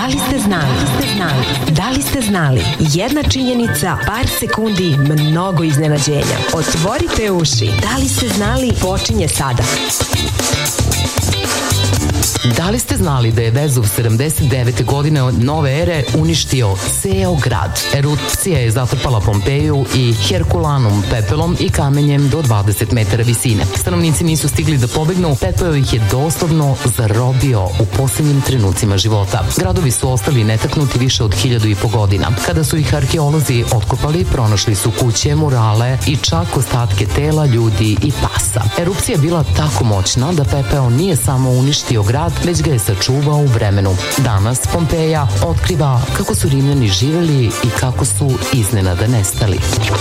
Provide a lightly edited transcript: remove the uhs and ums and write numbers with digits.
Da li ste znali? Da li ste znali? Jedna činjenica, par sekundi, mnogo iznenađenja. Otvorite uši. Da li ste znali? Počinje sada. Da li ste znali da je Vezuv 79. godine od nove ere uništio ceo grad? Erupcija je zatrpala Pompeju i Herkulanum pepelom i kamenjem do 20 metara visine. Stanovnici nisu stigli da pobegnu, pepeo ih je doslovno zarobio u posljednjim trenucima života. Gradovi su ostali netaknuti više od 1500 godina. Kada su ih arheolozi otkopali, pronašli su kuće, murale i čak ostatke tela ljudi i pasa. Erupcija je bila tako moćna da pepeo nije samo uništio grad, već ga je sačuvao u vremenu. Danas Pompeja otkriva kako su Rimljani živeli i kako su iznenada nestali.